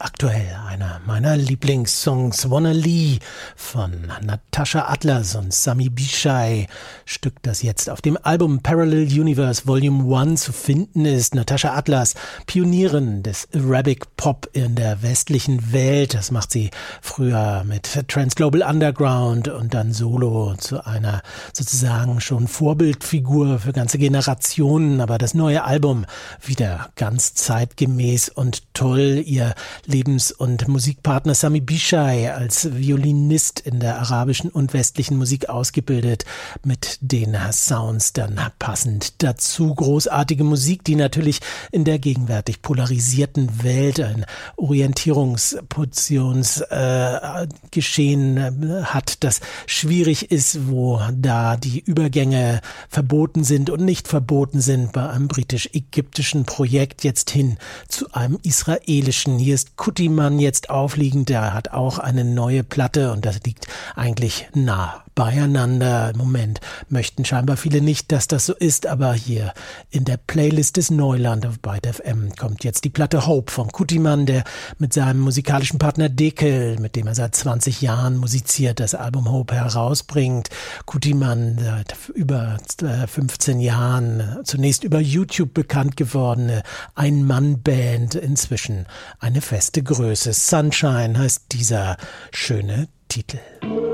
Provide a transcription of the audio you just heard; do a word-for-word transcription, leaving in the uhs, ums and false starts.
aktuell einer meiner Lieblingssongs, Wanna Lee von Natasha Atlas und Sami Bishai. Stück, das jetzt auf dem Album Parallel Universe Volume eins zu finden ist. Natasha Atlas, Pionierin des Arabic Pop in der westlichen Welt. Das macht sie früher mit Trans Global Underground und dann solo zu einer sozusagen schon Vorbildfigur für ganze Generationen. Aber das neue Album wieder ganz zeitgemäß und toll. Ihr Lebens- und Musikpartner Sami Bishai als Violinist in der arabischen und westlichen Musik ausgebildet, mit den Sounds dann passend dazu. Großartige Musik, die natürlich in der gegenwärtig polarisierten Welt ein Orientierungspositionsgeschehen äh, hat, das schwierig ist, wo da die Übergänge verboten sind und nicht verboten sind bei einem britisch-ägyptischen Projekt jetzt hin zu einem israelischen. Hier ist Kutiman jetzt aufliegend, der hat auch eine neue Platte und das liegt eigentlich nah beieinander. Im Moment möchten scheinbar viele nicht, dass das so ist, aber hier in der Playlist des Neuland auf Byte F M kommt jetzt die Platte Hope von Kutiman, der mit seinem musikalischen Partner Dekel, mit dem er seit zwanzig Jahren musiziert, das Album Hope herausbringt. Kutiman seit über fünfzehn Jahren, zunächst über YouTube bekannt gewordene Ein-Mann-Band, inzwischen eine feste Größe. Sunshine heißt dieser schöne Titel.